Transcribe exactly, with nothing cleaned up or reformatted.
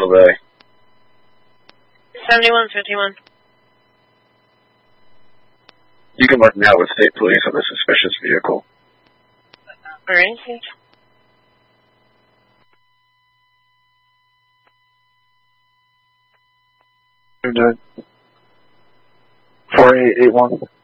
Mandeville Bay. seventy-one fifty-one. You can work now with state police on a suspicious vehicle. Alright. You're doing four eight eight one.